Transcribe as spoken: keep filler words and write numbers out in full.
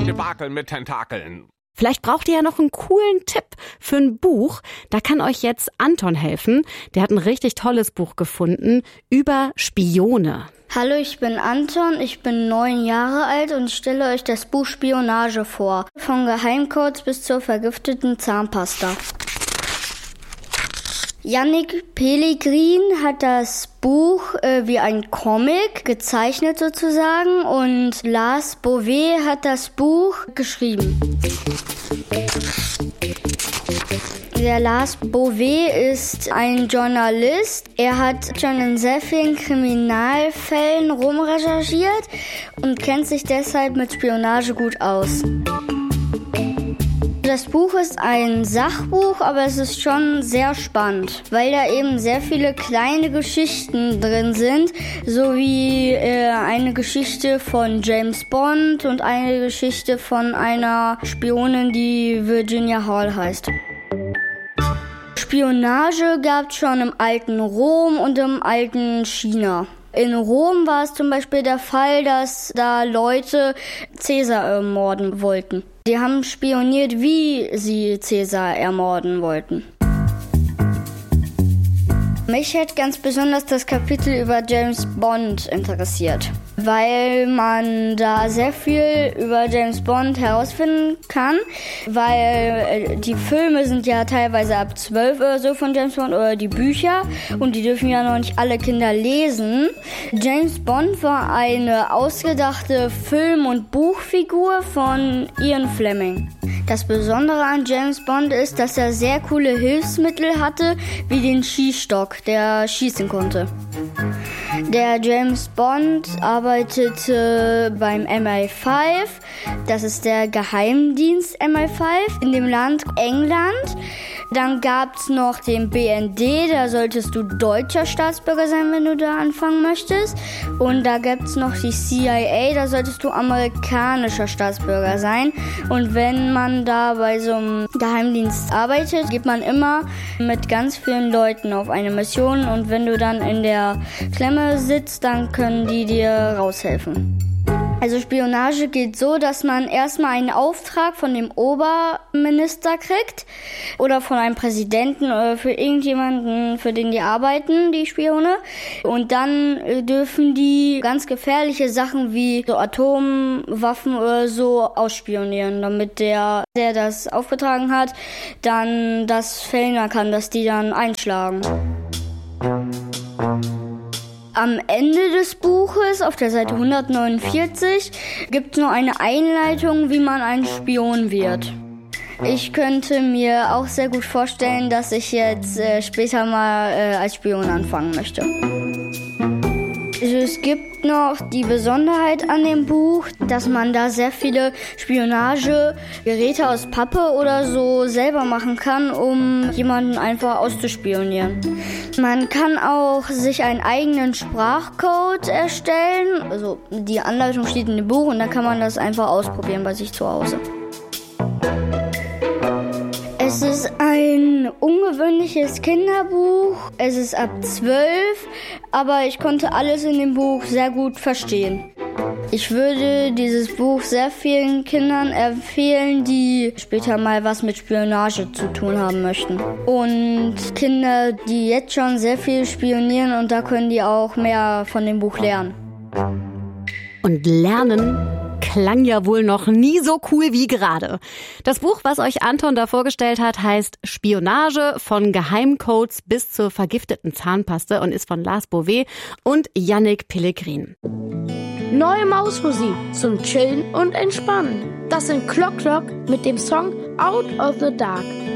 Debakel mit Tentakeln. Vielleicht braucht ihr ja noch einen coolen Tipp für ein Buch. Da kann euch jetzt Anton helfen. Der hat ein richtig tolles Buch gefunden über Spione. Hallo, ich bin Anton, ich bin neun Jahre alt und ich stelle euch das Buch Spionage vor. Von Geheimcodes bis zur vergifteten Zahnpasta. Yannick Pellegrin hat das Buch äh, wie ein Comic gezeichnet sozusagen und Lars Bouvet hat das Buch geschrieben. Der Lars Bouvet ist ein Journalist. Er hat schon in sehr vielen Kriminalfällen rumrecherchiert und kennt sich deshalb mit Spionage gut aus. Das Buch ist ein Sachbuch, aber es ist schon sehr spannend, weil da eben sehr viele kleine Geschichten drin sind, sowie äh, eine Geschichte von James Bond und eine Geschichte von einer Spionin, die Virginia Hall heißt. Spionage gab es schon im alten Rom und im alten China. In Rom war es zum Beispiel der Fall, dass da Leute Cäsar ermorden wollten. Die haben spioniert, wie sie Cäsar ermorden wollten. Mich hat ganz besonders das Kapitel über James Bond interessiert, weil man da sehr viel über James Bond herausfinden kann, weil die Filme sind ja teilweise ab zwölf oder so von James Bond oder die Bücher und die dürfen ja noch nicht alle Kinder lesen. James Bond war eine ausgedachte Film- und Buchfigur von Ian Fleming. Das Besondere an James Bond ist, dass er sehr coole Hilfsmittel hatte, wie den Schießstock, der schießen konnte. Der James Bond arbeitete beim M I fünf, das ist der Geheimdienst M I fünf in dem Land England. Dann gab's noch den B N D, da solltest du deutscher Staatsbürger sein, wenn du da anfangen möchtest. Und da gibt's noch die C I A, da solltest du amerikanischer Staatsbürger sein. Und wenn man da bei so einem Geheimdienst arbeitet, geht man immer mit ganz vielen Leuten auf eine Mission. Und wenn du dann in der Klemme sitzt, dann können die dir raushelfen. Also Spionage geht so, dass man erstmal einen Auftrag von dem Oberminister kriegt oder von einem Präsidenten oder für irgendjemanden, für den die arbeiten, die Spione. Und dann dürfen die ganz gefährliche Sachen wie so Atomwaffen oder so ausspionieren, damit der, der das aufgetragen hat, dann das verhindern kann, dass die dann einschlagen. Am Ende des Buches, auf der Seite hundertneunundvierzig, gibt es noch eine Einleitung, wie man ein Spion wird. Ich könnte mir auch sehr gut vorstellen, dass ich jetzt äh, später mal äh, als Spion anfangen möchte. Es gibt noch die Besonderheit an dem Buch, dass man da sehr viele Spionagegeräte aus Pappe oder so selber machen kann, um jemanden einfach auszuspionieren. Man kann auch sich einen eigenen Sprachcode erstellen. Also die Anleitung steht in dem Buch und dann kann man das einfach ausprobieren bei sich zu Hause. Es ist ein ungewöhnliches Kinderbuch. Es ist ab zwölf, aber ich konnte alles in dem Buch sehr gut verstehen. Ich würde dieses Buch sehr vielen Kindern empfehlen, die später mal was mit Spionage zu tun haben möchten. Und Kinder, die jetzt schon sehr viel spionieren, und da können die auch mehr von dem Buch lernen. Und lernen klang ja wohl noch nie so cool wie gerade. Das Buch, was euch Anton da vorgestellt hat, heißt Spionage, von Geheimcodes bis zur vergifteten Zahnpaste und ist von Lars Bouvet und Yannick Pellegrin. Neue Mausmusik zum Chillen und Entspannen. Das sind Clock Clock mit dem Song Out of the Dark.